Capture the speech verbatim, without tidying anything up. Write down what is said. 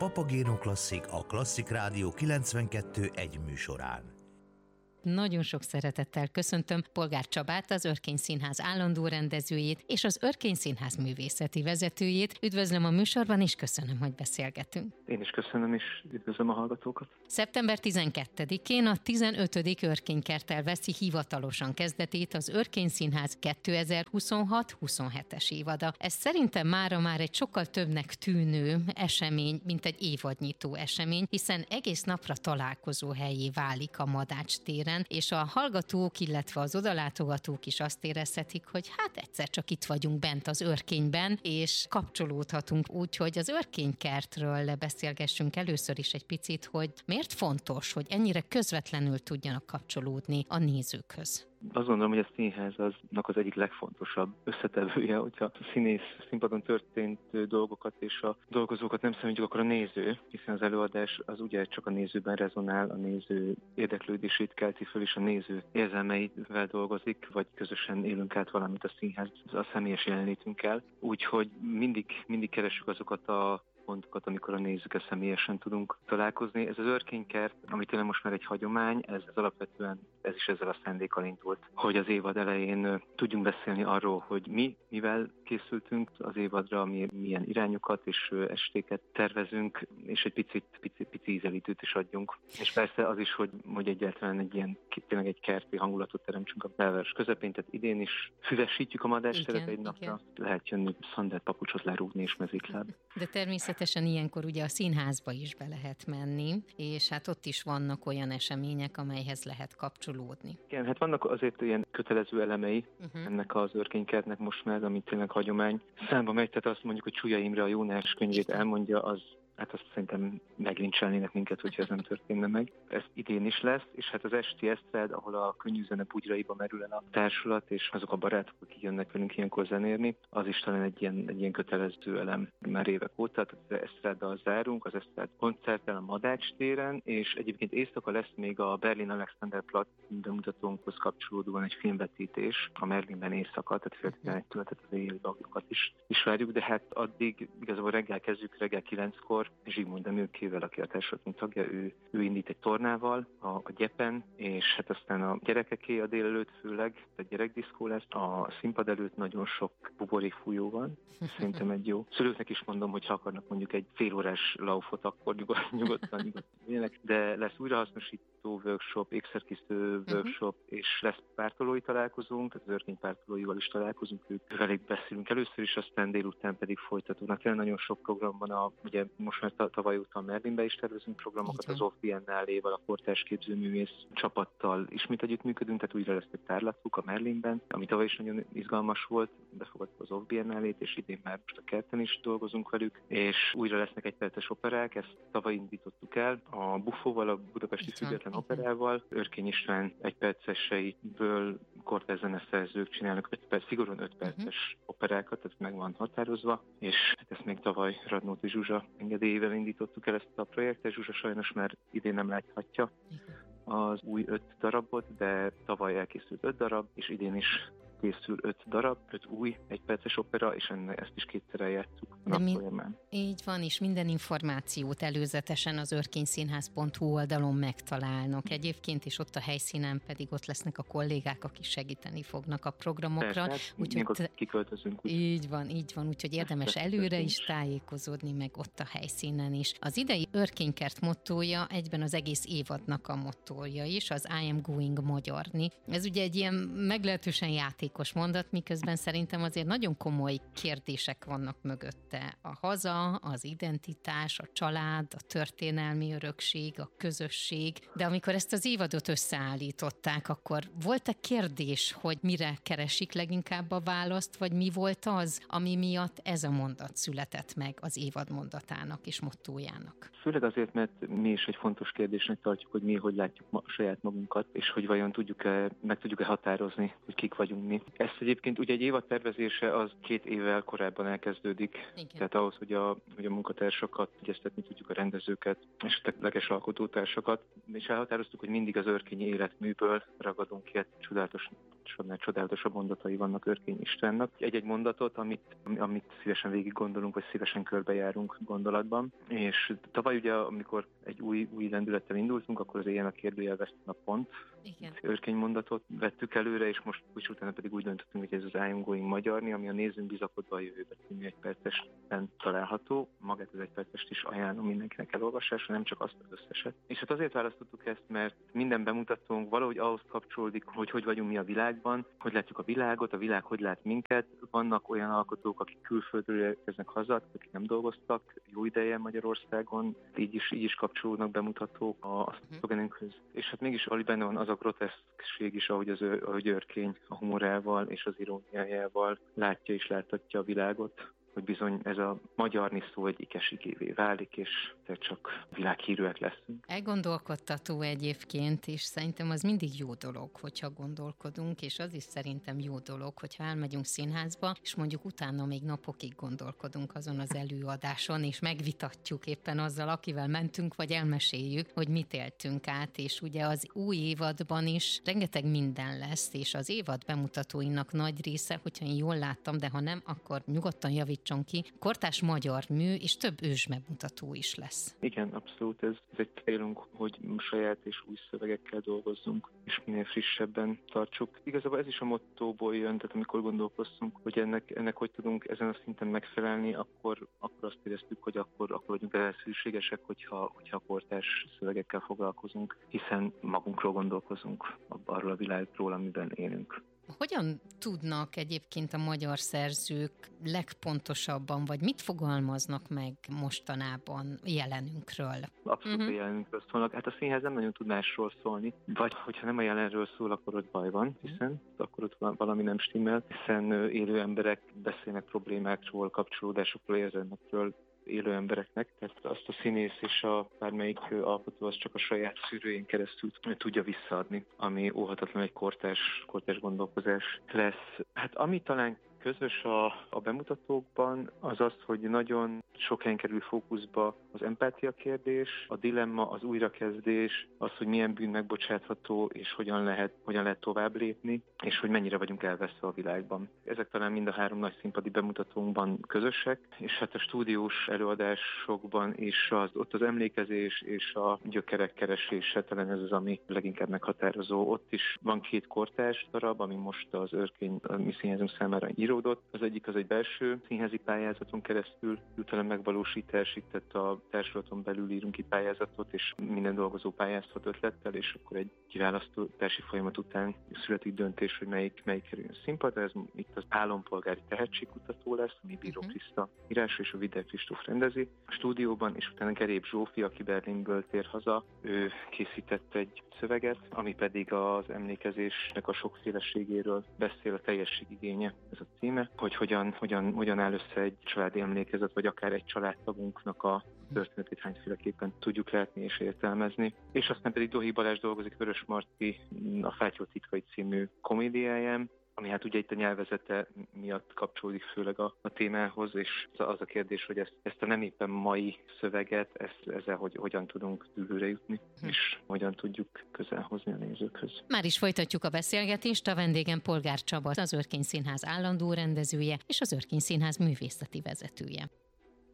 Papagéno Klasszik, a Klasszik Rádió kilencvenkettő egy műsorán. Nagyon sok szeretettel köszöntöm Polgár Csabát, az Örkény Színház állandó rendezőjét és az Örkény Színház művészeti vezetőjét. Üdvözlöm a műsorban, és köszönöm, hogy beszélgetünk. Én is köszönöm, és üdvözlöm a hallgatókat. szeptember tizenkettedikén a tizenötödik Örkénykerttel veszi hivatalosan kezdetét az Örkény Színház kétezer-huszonhat huszonhetes évada. Ez szerintem mára már egy sokkal többnek tűnő esemény, mint egy évadnyitó esemény, hiszen egész napra találkozó helyé válik a Madács téren, és a hallgatók, illetve az odalátogatók is azt érezhetik, hogy hát egyszer csak itt vagyunk bent az Örkényben, és kapcsolódhatunk úgy, hogy az Örkénykertről beszélgessünk először is egy picit, hogy miért fontos, hogy ennyire közvetlenül tudjanak kapcsolódni a nézőkhöz. Azt gondolom, hogy a színház aznak az egyik legfontosabb összetevője, hogyha a színész színpadon történt dolgokat és a dolgozókat nem számítjuk, akkor a néző, hiszen az előadás az ugye csak a nézőben rezonál, a néző érdeklődését kelti föl, és a néző érzelmeivel dolgozik, vagy közösen élünk át valamit a színház a személyes jelenlétünkkel. Úgyhogy mindig, mindig keressük azokat a pontokat, amikor a nézőkkel személyesen tudunk találkozni. Ez az Örkénykert, ami tényleg most már egy hagyomány, ez, ez alapvetően ez is ezzel a szándékkal indult, hogy az évad elején tudjunk beszélni arról, hogy mi, mivel készültünk az évadra, mi, milyen irányokat és estéket tervezünk, és egy picit, picit, pici ízelítőt is adjunk. És persze az is, hogy, hogy egyáltalán egy ilyen, tényleg egy kerti hangulatot teremtsünk a belváros közepén, tehát idén is füvesítjük a Madács teret egy napra. Igen. Lehet jönni szandát papucsot lerúgni és mezikláb. De természetesen ilyenkor ugye a színházba is be lehet menni, és hát ott is vannak olyan események, amelyhez lehet kapcsolódni. Igen, hát vannak azért ilyen kötelező elemei uh-huh. ennek az Örkénykertnek most már, ami tényleg hagyomány. Számba megy, tehát azt mondjuk, hogy Csúlya Imre a Jónás könyvét elmondja, az hát azt szerintem meglincselnének minket, hogyha ez nem történne meg. Ez idén is lesz, és hát az esti esztrád, ahol a könnyű zene bugyraiba merül el a társulat, és azok a barátok, akik jönnek velünk ilyenkor zenérni, az is talán egy ilyen, egy ilyen kötelező elem már évek óta. Tehát az esztráddal zárunk, az esztrád koncerttel a Madács téren, és egyébként éjszaka lesz még a Berlin Alexanderplatz bemutatónkhoz kapcsolódóan egy filmvetítés, a Merlinben éjszaka, tehát fél tizenegytől, tehát az éjjeli baglokat is, is várjuk, de hát addig igazából reggel kezdjük, reggel kilenckor, Zsigmond Emőkével, aki a társulatunk tagja, ő, ő indít egy tornával a, a gyepen, és hát aztán a gyerekeké a délelőtt főleg, tehát gyerekdiszkó lesz, a színpad előtt nagyon sok buborék fújó van, szerintem egy jó. Szülőknek is mondom, hogy ha akarnak mondjuk egy félórás laufot, akkor nyugodtan, nyugodtan, nyugodtan de lesz újrahasznosító workshop, ékszerkészítő workshop, uh-huh. és lesz pártolói találkozunk, tehát az Örkény pártolóival is találkozunk, ők velük beszélünk először is, aztán délután pedig folytatódnak. Tényleg nagyon sok program van, a, ugye most már tavaly óta a Merlinbe is tervezünk programokat, az Off Biennáléval, a kortárs képzőművész csapattal ismét együttműködünk, tehát újra lesz egy tárlatuk a Merlinben, ami tavaly is nagyon izgalmas volt, befogadtuk az Off Biennálét, és idén már most a kerten is dolgozunk velük, és újra lesznek egyperces operák, ezt tavaly indítottuk el, a Buffóval, a Budapesti Független Operával, Örkény István egyperceseiből kortárs zeneszerzők csinálnak öt perc, szigorúan öt perces uh-huh. operákat, ez meg van határozva, és hát ezt még tavaly Radnóti Zsuzsa engedélyével indítottuk el ezt a projektet. Zsuzsa sajnos már idén nem láthatja az új öt darabot, de tavaly elkészült öt darab, és idén is készül öt darab, öt új egyperces opera, és enne, ezt is kétszer eljátszuk a nap folyamán. Így van, és minden információt előzetesen az örkényszínház pont hu oldalon megtalálnak egyébként, és ott a helyszínen pedig ott lesznek a kollégák, akik segíteni fognak a programokra. Persze, úgyhogy te... kiköltözünk. Úgy. Így van, így van, úgyhogy érdemes előre is tájékozódni, meg ott a helyszínen is. Az idei Örkénykert mottója egyben az egész évadnak a mottója is, az I am going magyarni. Ez ugye egy ilyen meglehetősen játék mondat, miközben szerintem azért nagyon komoly kérdések vannak mögötte. A haza, az identitás, a család, a történelmi örökség, a közösség, de amikor ezt az évadot összeállították, akkor volt-e kérdés, hogy mire keresik leginkább a választ, vagy mi volt az, ami miatt ez a mondat született meg az évad mondatának és mottójának? Főleg azért, mert mi is egy fontos kérdésnek tartjuk, hogy mi hogy látjuk ma, saját magunkat, és hogy vajon tudjuk-e, meg tudjuk-e határozni, hogy kik vagyunk mi. Ezt egyébként ugye egy évad tervezése az két évvel korábban elkezdődik. Igen. Tehát ahhoz, hogy a, hogy a munkatársakat egyeztetni tudjuk, a rendezőket, és a tényleges alkotótársakat, és elhatároztuk, hogy mindig az örkényi életműből ragadunk ki egy csodálatos és annál csodálatosabb mondatai vannak Örkény Istvánnak. Egy-egy mondatot, amit, amit szívesen végig gondolunk, vagy szívesen körbejárunk gondolatban. És tavaly ugye, amikor egy új, új lendülettel indultunk, akkor az Éjjel a kérdőjel vesztén a pont. Igen. Örkény mondatot vettük előre, és most és utána pedig úgy döntöttünk, hogy ez az I Am Going Magyarni, ami a Nézzünk bizakodva a jövőbe című egypercesben található. Magát az egypercest is ajánlom mindenkinek elolvasásra, nem csak azt az összeset. És hát azért választottuk ezt, mert minden bemutatónk valahogy ahhoz kapcsolódik, hogy hogy vagyunk mi a világban, hogy látjuk a világot, a világ hogy lát minket. Vannak olyan alkotók, akik külföldről érkeznek haza, akik nem dolgoztak jó ideje Magyarországon, így is, így is kapcsolódnak bemutatók a szlogenünkhöz. És hát mégis ali benne van az a groteszkség is, ahogy, az, ahogy Örkény a humorával és az iróniájával látja és láthatja a világot, hogy bizony ez a magyarni szó egy ikesigévé válik, és te csak világhírűek leszünk. Elgondolkodtató egyébként, és szerintem az mindig jó dolog, hogyha gondolkodunk, és az is szerintem jó dolog, hogyha elmegyünk színházba, és mondjuk utána még napokig gondolkodunk azon az előadáson, és megvitatjuk éppen azzal, akivel mentünk, vagy elmeséljük, hogy mit éltünk át, és ugye az új évadban is rengeteg minden lesz, és az évad bemutatóinak nagy része, hogyha én jól láttam, de ha nem, akkor nyugodtan javít ki, kortárs magyar mű, és több ősbemutató is lesz. Igen, abszolút, ez, ez egy célunk, hogy saját és új szövegekkel dolgozzunk, és minél frissebben tartsuk. Igazából ez is a mottóból jön, tehát amikor gondolkoztunk, hogy ennek, ennek hogy tudunk ezen a szinten megfelelni, akkor, akkor azt éreztük, hogy akkor, akkor vagyunk el szükségesek, hogyha, hogyha kortárs szövegekkel foglalkozunk, hiszen magunkról gondolkozunk, arról a világról, amiben élünk. Hogyan tudnak egyébként a magyar szerzők legpontosabban, vagy mit fogalmaznak meg mostanában jelenünkről? Abszolút uh-huh. a jelenünkről szólnak. Hát a színház nem nagyon tud másról szólni, vagy hogyha nem a jelenről szól, akkor ott baj van, hiszen uh-huh. akkor ott valami nem stimmel, hiszen élő emberek beszélnek problémákról, kapcsolódásokról, érzelmekről, élő embereknek, tehát azt a színész és a bármelyik alkotó az csak a saját szűrőjén keresztül tudja visszaadni, ami óhatatlan egy kortárs, kortárs gondolkozás lesz. Hát ami talán közös a, a bemutatókban, az az, hogy nagyon sok helyen kerül fókuszba az empátia kérdés, a dilemma, az újrakezdés, az, hogy milyen bűn megbocsátható, és hogyan lehet, hogyan lehet tovább lépni, és hogy mennyire vagyunk elveszve a világban. Ezek talán mind a három nagy színpadi bemutatónkban közösek, és hát a stúdiós előadásokban is az, ott az emlékezés és a gyökerek keresése, talán ez az, ami leginkább meghatározó. Ott is van két kortárs darab, ami most az Örkény, a mi színházunk számára íródott. Az egyik az egy belső színházi pályázaton keresztül jut el a megvalósításig, tehát a társulaton belül írunk ki pályázatot, és minden dolgozó pályázhat ötlettel, és akkor egy kiválasztási folyamat után születik döntés, hogy melyik, melyik kerüljön színpadra. Ez itt az állampolgári tehetségkutató lesz, ami Bíró Kriszta írása, és a Videl Kristóf rendezi a stúdióban, és utána Gerép Zsófi, aki Berlinből tér haza, ő készített egy szöveget, ami pedig az emlékezésnek a sokféleségéről beszél, a teljességigénye, ez a címe, hogy hogyan, hogyan, hogyan áll össze egy családi emlékezet, vagy akár egy családtagunknak a történetét hányféleképpen tudjuk látni és értelmezni. És aztán pedig Dohi Balázs dolgozik Vörös Marti a Fátyol titkai című komédiáján, ami hát ugye itt a nyelvezete miatt kapcsolódik főleg a, a témához, és az a kérdés, hogy ezt, ezt a nem éppen mai szöveget, ezt, ezzel hogy, hogyan tudunk dűlőre jutni, hm. és hogyan tudjuk közel hozni a nézőkhöz. Már is folytatjuk a beszélgetést, a vendégem Polgár Csaba, az Örkény Színház állandó rendezője és az Örkény Színház művészeti vezetője.